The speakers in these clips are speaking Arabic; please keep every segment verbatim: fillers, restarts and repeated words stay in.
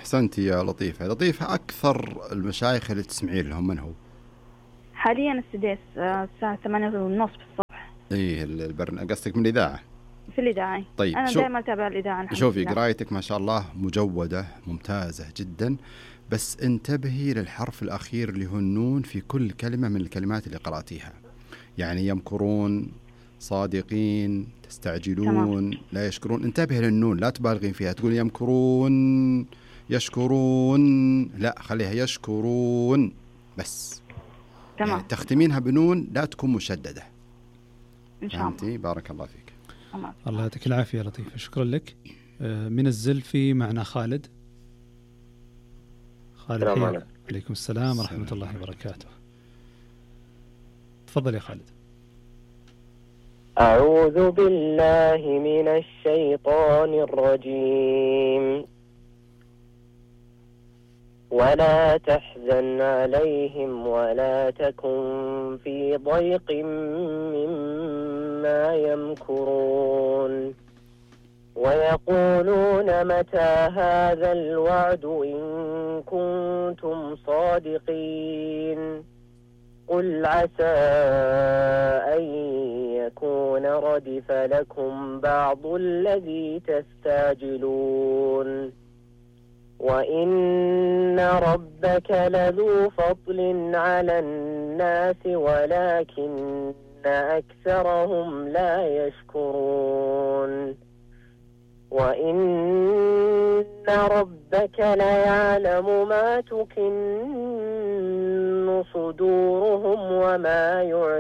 أحسنتي يا لطيفة. لطيفة، أكثر المشايخ اللي تسمعين لهم من هو؟ حاليا السديس الساعة ثمانية ونص بالصبح. إيه البرن قصدك من الإذاعة؟ في الإذاعة. طيب أنا شو... دائما أتابع الإذاعة. شوفي قرايتك ما شاء الله مجودة ممتازة جدا، بس انتبهي للحرف الأخير اللي هو النون في كل كلمة من الكلمات اللي قرأتيها. يعني يمكرون، صادقين، تستعجلون، تمام. لا يشكرون. انتبهي للنون، لا تبالغين فيها. تقول يمكرون، يشكرون، لا خليها يشكرون بس. تمام. يعني تختمينها بنون لا تكون مشددة. إن شاء الله. بارك الله فيك. الله يعطيك العافية يا لطيفة، شكرا لك. من الزلفي معنا خالد. خالد السلام عليكم. عليكم السلام ورحمة الله وبركاته. تفضل يا خالد. أعوذ بالله من الشيطان الرجيم. ولا تحزن عليهم ولا تكن في ضيق مما يمكرون ويقولون متى هذا الوعد إن كنتم صادقين قل عسى أن يكون ردف لكم بعض الذي تستعجلون وإن ربك لذو فضل على الناس ولكن أكثرهم لا يشكرون وإن ربك ليعلم ما تكن صدورهم وما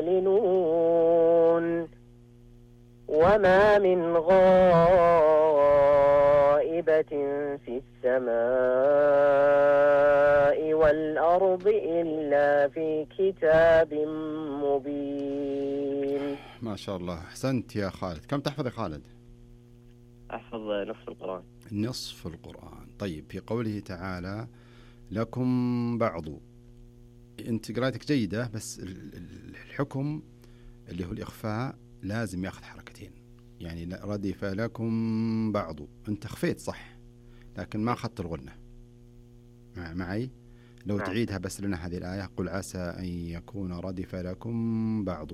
يعلنون وما من غائبة في السماء والأرض إلا في كتاب مبين. ما شاء الله، أحسنت يا خالد. كم تحفظ يا خالد؟ أحفظ نصف القرآن. نصف القرآن. طيب في قوله تعالى لكم بعض، أنت قراءتك جيدة، بس الحكم اللي هو الإخفاء لازم يأخذ حركتين. يعني ردف لكم بعض، أنت خفيت صح لكن ما أخذت الغنة معي. لو نعم. تعيدها بس لنا هذه الآية. قل عسى أن يكون ردف لكم بعض.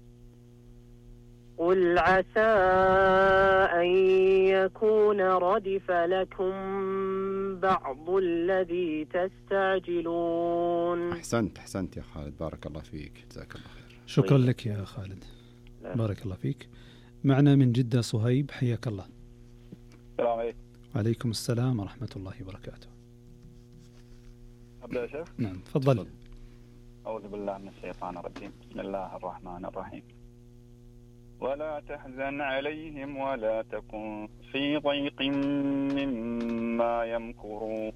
قل عسى أن يكون ردف لكم بعض الذي تستعجلون. أحسنت أحسنت يا خالد، بارك الله فيك، جزاك الله خير. شكرا لك يا خالد. لا. بارك الله فيك. معنا من جدة صهيب، حياك الله. السلام عليكم. وعليكم السلام ورحمة الله وبركاته. أبدأ يا شيخ؟ نعم تفضل. أعوذ بالله من الشيطان الرجيم. بسم الله الرحمن الرحيم. ولا تحزن عليهم ولا تكن في ضيق مما يمكرون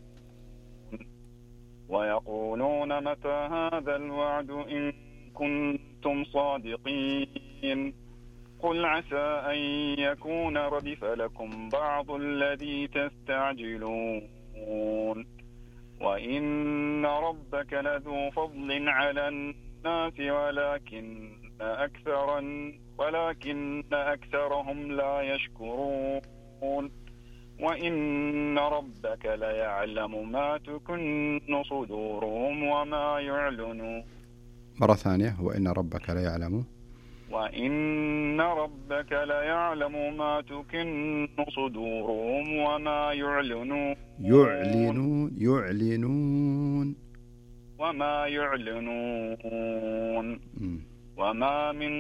ويقولون متى هذا الوعد إن كنتم صادقين قل عسى أن يكون ردف لكم بعض الذي تستعجلون وإن ربك لذو فضل على الناس ولكن أكثر ولكن أكثرهم لا يشكرون وإن ربك ليعلم ما تكن صدورهم وما يعلنون. مرة ثانية. وإن ربك ليعلم وإن ربك ليعلم ما تكن صدورهم وما يعلنون يعلنون يعلنون وما يعلنون م. وما من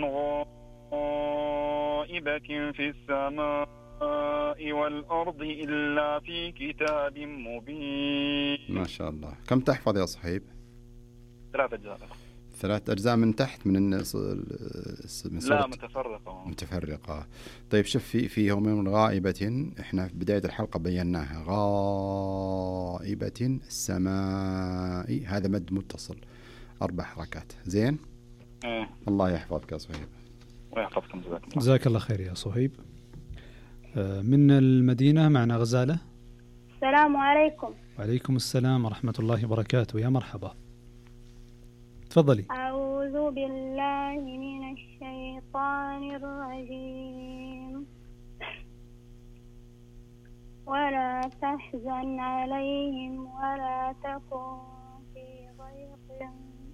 غائبة في السماء والأرض إلا في كتاب مبين. ما شاء الله. كم تحفظ يا صهيب؟ ثلاث أجزاء. ثلاث أجزاء من تحت من النص من لا متفرقة. متفرقة. طيب شوف، في في يوم من غائبة، إحنا في بداية الحلقة بيناها. غائبة السماء، هذا مد متصل أربع حركات. زين. إيه. الله يحفظك يا صهيب. ويحفظكم. جزاك الله. جزاك الله خير يا صهيب. من المدينة معنا غزالة. السلام عليكم. وعليكم السلام ورحمة الله وبركاته. يا مرحبا، تفضلي. أعوذ بالله من الشيطان الرجيم. ولا تحزن عليهم ولا تكن في ضيق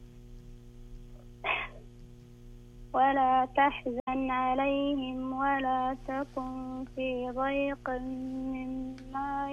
ولا تحزن عليهم ولا تكن في ضيق مما